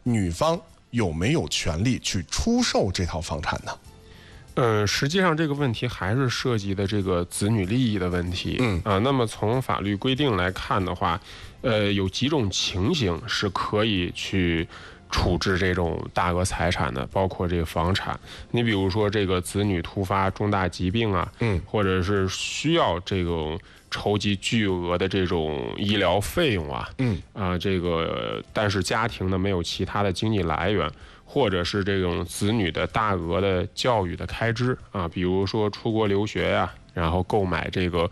女方有没有权利去出售这套房产呢？ 实际上这个问题还是涉及的这个子女利益的问题。那么从法律规定来看的话，有几种情形是可以去处置这种大额财产的，包括这个房产。你比如说这个子女突发重大疾病啊，或者是需要这种筹集巨额的这种医疗费用啊，这个但是家庭呢没有其他的经济来源。或者是这种子女的大额的教育的开支啊，比如说出国留学呀，然后购买这个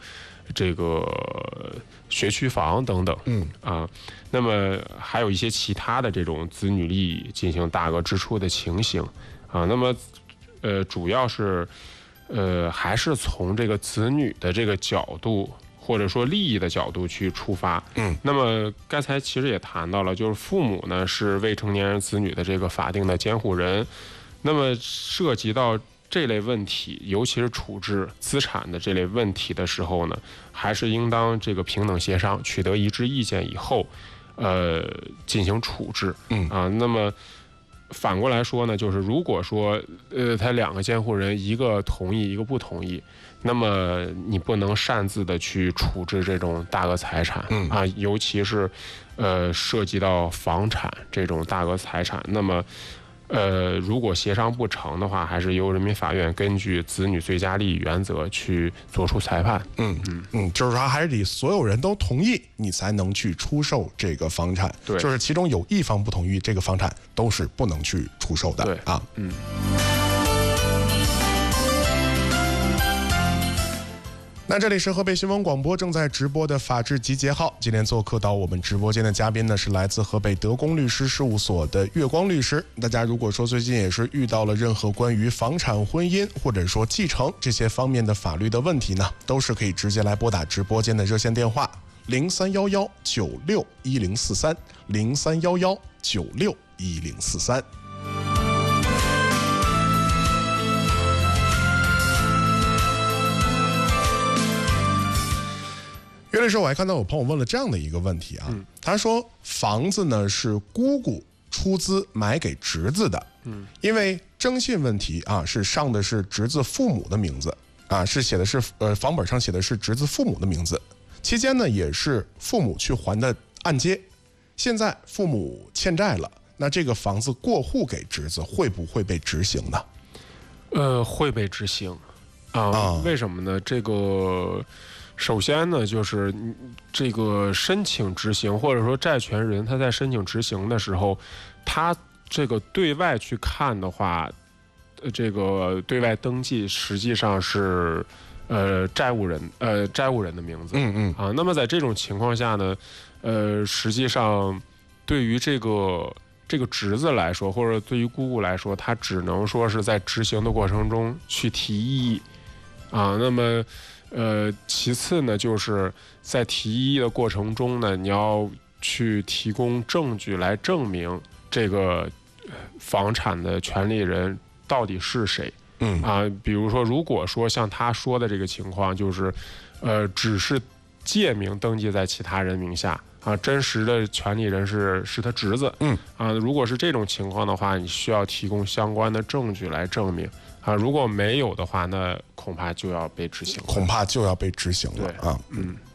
学区房等等，那么还有一些其他的这种子女利益进行大额支出的情形啊，那么主要是还是从这个子女的这个角度。或者说利益的角度去出发，那么刚才其实也谈到了，就是父母呢是未成年人子女的这个法定的监护人，那么涉及到这类问题，尤其是处置资产的这类问题的时候呢，还是应当这个平等协商，取得一致意见以后，进行处置，那么。反过来说呢，就是如果说他两个监护人一个同意一个不同意，那么你不能擅自的去处置这种大额财产尤其是涉及到房产这种大额财产，那么如果协商不成的话，还是由人民法院根据子女最佳利益原则去作出裁判。 就是说还是得所有人都同意，你才能去出售这个房产。 对， 就是其中有一方不同意，这个房产都是不能去出售的。 对啊，那这里是河北新闻广播正在直播的法治集结号，今天做客到我们直播间的嘉宾呢是来自河北德公律师事务所的月光律师。大家如果说最近也是遇到了任何关于房产婚姻或者说继承这些方面的法律的问题呢，都是可以直接来拨打直播间的热线电话03119610430311961043。岳律师，我还看到有朋友问了这样的一个问题啊，他说房子呢是姑姑出资买给侄子的，因为征信问题啊是上的是侄子父母的名字啊，是写的是房本上写的是侄子父母的名字，期间呢也是父母去还的按揭，现在父母欠债了，那这个房子过户给侄子会不会被执行呢？ 会被执行为什么呢？这个。首先呢，就是这个申请执行，或者说债权人他在申请执行的时候，他这个对外去看的话，这个对外登记实际上是债务人的名字，那么在这种情况下呢，实际上对于这个侄子来说，或者对于姑姑来说，他只能说是在执行的过程中去提异议那么。其次呢，就是在提议的过程中呢，你要去提供证据来证明这个房产的权利人到底是谁。比如说，如果说像他说的这个情况，就是只是借名登记在其他人名下真实的权利人是他侄子。如果是这种情况的话，你需要提供相关的证据来证明。如果没有的话，那恐怕就要被执行了。 恐怕就要被执行了。 对